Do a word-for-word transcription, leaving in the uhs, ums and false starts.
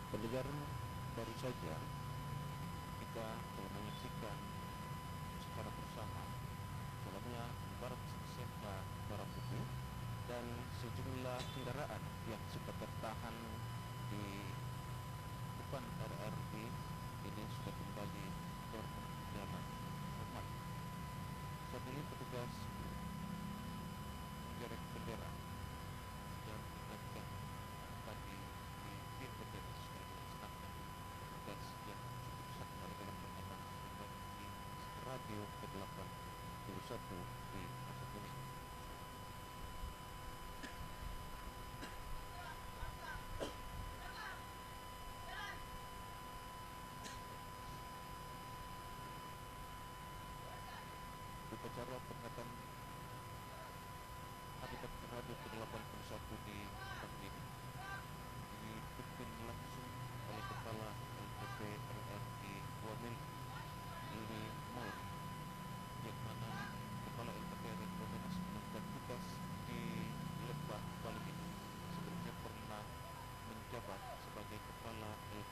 Pendengar, baru saja kita telah menyaksikan secara bersama jalannya Barat Senja Barang Putih dan sejumlah kendaraan yang sempat tertahan di depan R R B ini sudah kembali berjalan normal. Saat ini petugas mengerek bendera yang dinaikkan tadi di pin bendera sudah dimusnahkan. Petugas yang cukup sakit dalam menyerang di radio ke delapan puluh satu di Pasar Kuning. Upacara peringatan Hari Radio ke delapan puluh satu di